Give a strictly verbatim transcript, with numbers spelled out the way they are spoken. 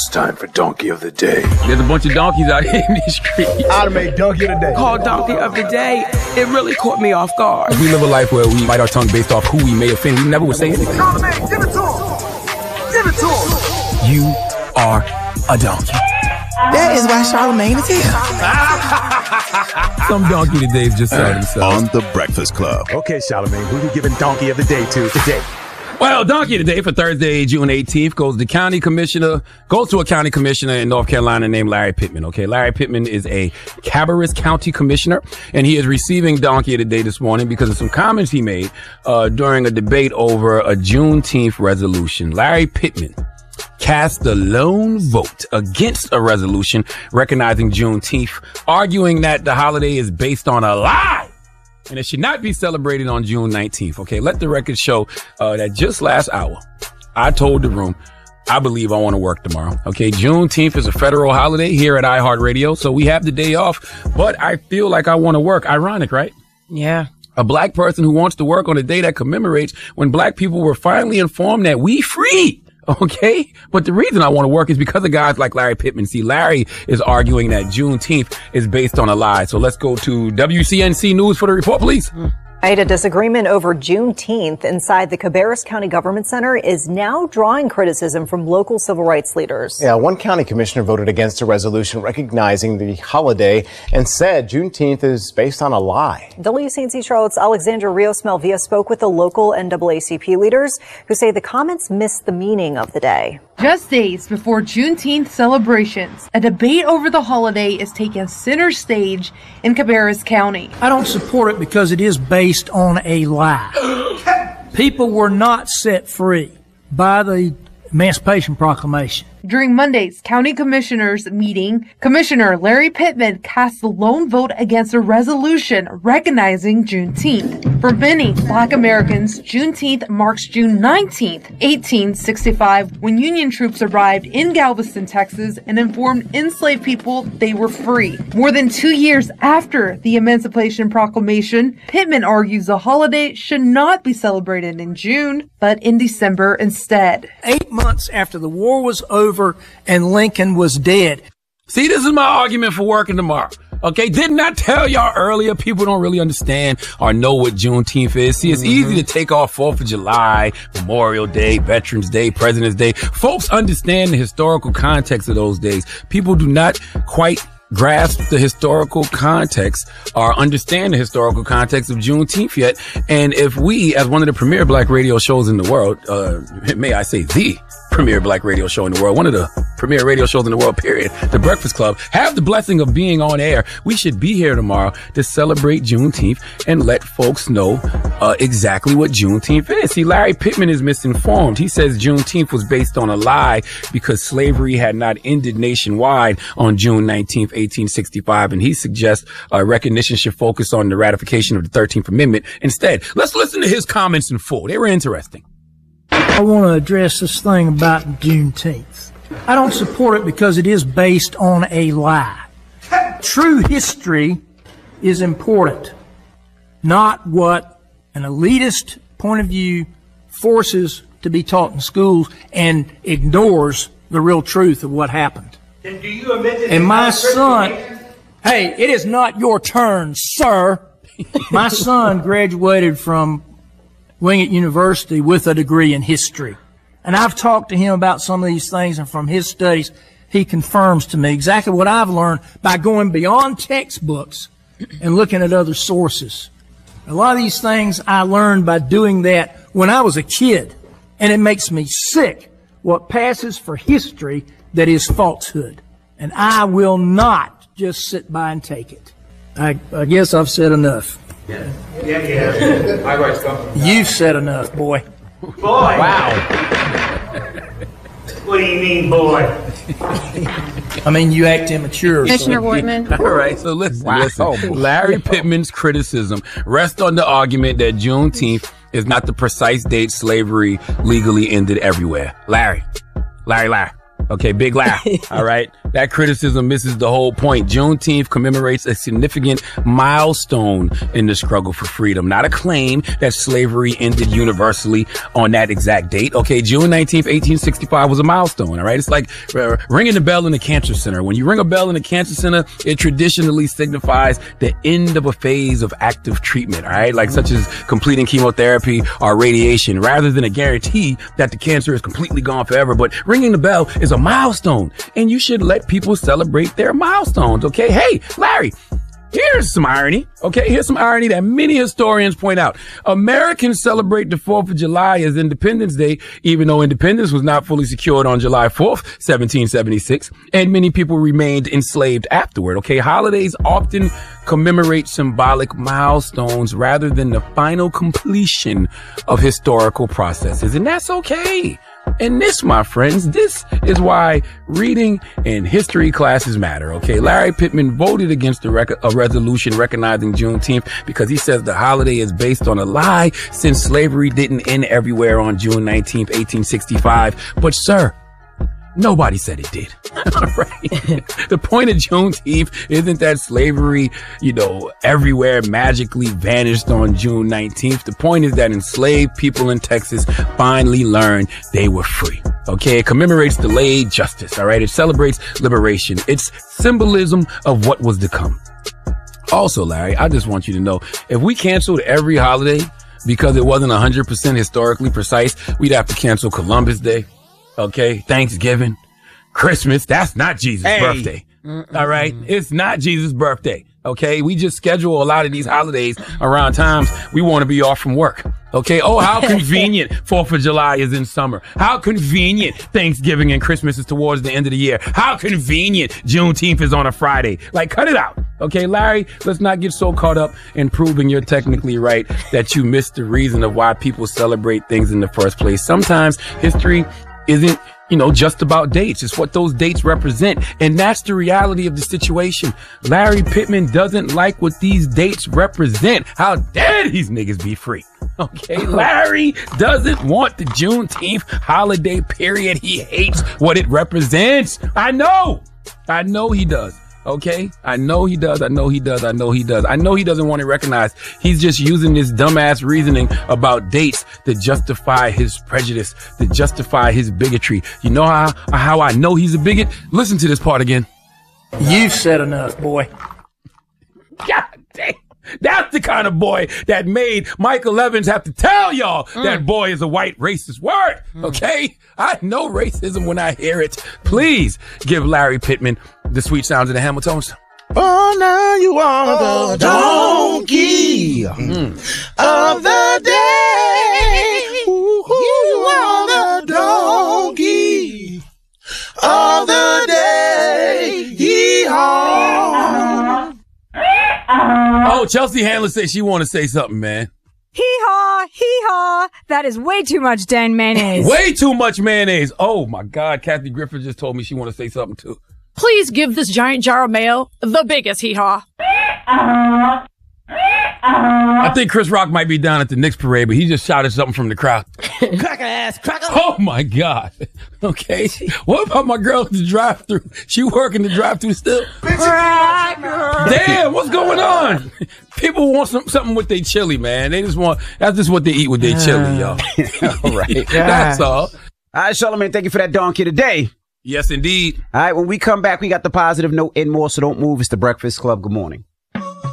time for Donkey of the Day. There's a bunch of donkeys out here in these streets. I'd make Donkey of the Day. Called Donkey of the Day. It really caught me off guard. We live a life where we bite our tongue based off who we may offend. We never would say anything. Charlamagne, give it to him. Give it to him. You are a donkey. That is why Charlamagne is here. Some donkey today just said himself. On The Breakfast Club. Okay, Charlamagne, who you giving Donkey of the Day to today? Well, donkey today for Thursday, June eighteenth, goes to county commissioner, goes to a county commissioner in North Carolina named Larry Pittman. Okay, Larry Pittman is a Cabarrus County commissioner, and he is receiving donkey of the day this morning because of some comments he made uh, during a debate over a Juneteenth resolution. Larry Pittman cast the lone vote against a resolution recognizing Juneteenth, arguing that the holiday is based on a lie and it should not be celebrated on June nineteenth. Okay, let the record show uh, that just last hour, I told the room, I believe I want to work tomorrow. Okay, Juneteenth is a federal holiday here at iHeartRadio, so we have the day off, but I feel like I want to work. Ironic, right? Yeah. A black person who wants to work on a day that commemorates when black people were finally informed that we free. Okay, but the reason I want to work is because of guys like Larry Pittman. See, Larry is arguing that Juneteenth is based on a lie. So let's go to W C N C News for the report, please. A disagreement over Juneteenth inside the Cabarrus County Government Center is now drawing criticism from local civil rights leaders. Yeah, one county commissioner voted against a resolution recognizing the holiday and said Juneteenth is based on a lie. W C N C Charlotte's Alexandra Rios-Melvia spoke with the local N double A C P leaders who say the comments miss the meaning of the day. Just days before Juneteenth celebrations, a debate over the holiday is taking center stage in Cabarrus County. I don't support it because it is based on a lie. People were not set free by the Emancipation Proclamation. During Monday's county commissioners meeting, Commissioner Larry Pittman cast the lone vote against a resolution recognizing Juneteenth. For many Black Americans, Juneteenth marks June nineteenth, eighteen sixty-five, when Union troops arrived in Galveston, Texas, and informed enslaved people they were free. More than two years after the Emancipation Proclamation, Pittman argues the holiday should not be celebrated in June, but in December instead. Eight months after the war was over and Lincoln was dead. See, this is my argument for working tomorrow. Okay, didn't I tell y'all earlier people don't really understand or know what Juneteenth is? See, it's mm-hmm. easy to take off fourth of July, Memorial Day, Veterans Day, President's Day. Folks understand the historical context of those days. People do not quite grasp the historical context or understand the historical context of Juneteenth yet. And if we, as one of the premier black radio shows in the world, uh, may I say the premier black radio show in the world, one of the premier radio shows in the world, period, The Breakfast Club, have the blessing of being on air, we should be here tomorrow to celebrate Juneteenth and let folks know uh, exactly what Juneteenth is. See, Larry Pittman is misinformed. He says Juneteenth was based on a lie because slavery had not ended nationwide on June nineteenth, eighteen sixty-five, and he suggests uh, recognition should focus on the ratification of the thirteenth Amendment instead. Let's listen to his comments in full. They were interesting. I want to address this thing about Juneteenth. I don't support it because it is based on a lie. True history is important, not what an elitist point of view forces to be taught in schools and ignores the real truth of what happened. And do you admit that? And my son, hey, it is not your turn, sir. My son graduated from Wingate University with a degree in history. And I've talked to him about some of these things, and from his studies, he confirms to me exactly what I've learned by going beyond textbooks and looking at other sources. A lot of these things I learned by doing that when I was a kid, and it makes me sick what passes for history that is falsehood. And I will not just sit by and take it. I, I guess I've said enough. Yeah, yeah, yeah. I write something. You've said enough, boy. Boy. Wow. What do you mean, boy? I mean, you act immature. Commissioner Wortman. All right, so listen, Wow. listen. Larry Pittman's criticism rests on the argument that Juneteenth is not the precise date slavery legally ended everywhere. Larry, Larry, Larry. Okay, big laugh. All right. That criticism misses the whole point. Juneteenth commemorates a significant milestone in the struggle for freedom, not a claim that slavery ended universally on that exact date. Okay, June nineteenth, eighteen sixty-five was a milestone. All right. It's like uh, ringing the bell in the cancer center. When you ring a bell in the cancer center, it traditionally signifies the end of a phase of active treatment. All right. Like such as completing chemotherapy or radiation, rather than a guarantee that the cancer is completely gone forever. But ringing the bell is a milestone, and you should let people celebrate their milestones. Okay. Hey, Larry, here's some irony. Okay. Here's some irony that many historians point out. Americans celebrate the fourth of July as Independence Day, even though independence was not fully secured on July fourth, seventeen seventy-six, and many people remained enslaved afterward. Okay. Holidays often commemorate symbolic milestones rather than the final completion of historical processes. And that's okay. And this, my friends, this is why reading and history classes matter. Okay. Larry Pittman voted against a, rec- a resolution recognizing Juneteenth because he says the holiday is based on a lie, since slavery didn't end everywhere on June nineteenth, eighteen sixty-five. But sir, nobody said it did. Right? The point of Juneteenth isn't that slavery, you know, everywhere magically vanished on June nineteenth. The point is that enslaved people in Texas finally learned they were free. Okay. It commemorates delayed justice. All right. It celebrates liberation. It's symbolism of what was to come. Also, Larry, I just want you to know, if we canceled every holiday because it wasn't one hundred percent historically precise, we'd have to cancel Columbus Day. Okay, Thanksgiving, Christmas, that's not Jesus' hey. birthday. Mm-mm. All right, it's not Jesus' birthday. Okay, we just schedule a lot of these holidays around times we want to be off from work. Okay, oh, how convenient fourth of July is in summer. How convenient Thanksgiving and Christmas is towards the end of the year. How convenient Juneteenth is on a Friday. Like, cut it out. Okay, Larry, let's not get so caught up in proving you're technically right that you missed the reason of why people celebrate things in the first place. Sometimes history isn't, you know, just about dates. It's what those dates represent. And that's the reality of the situation. Larry Pittman doesn't like what these dates represent. How dare these niggas be free? Okay. Larry doesn't want the Juneteenth holiday period. He hates what it represents. I know. I know he does. Okay. I know he does. I know he does. I know he does. I know he doesn't want to recognize he's just using this dumbass reasoning about dates to justify his prejudice, to justify his bigotry. You know how, how I know he's a bigot? Listen to this part again. You've said enough, boy. God damn. That's the kind of boy that made Michael Evans have to tell y'all mm. that boy is a white racist word. Okay? I know racism when I hear it. Please give Larry Pittman the sweet sounds of the Hamiltons. Oh, now you are the donkey mm. of the day. Ooh, you are the donkey of the day. Hee-haw. Oh, Chelsea Handler said she want to say something, man. Hee-haw, hee-haw. That is way too much Dan mayonnaise. Way too much mayonnaise. Oh, my God. Kathy Griffin just told me she want to say something, too. Please give this giant jar of mayo the biggest hee-haw. I think Chris Rock might be down at the Knicks parade, but he just shouted something from the crowd. Cracker ass, cracker. Oh, my God. Okay. What about my girl at the drive-thru? She working the drive-thru still? Damn, what's going on? People want some, something with their chili, man. They just want, that's just what they eat with their chili, y'all. All right. That's all. All right, Charlamagne, thank you for that donkey today. Yes, indeed. All right, when we come back, we got the positive note and more, so don't move. It's the Breakfast Club. Good morning.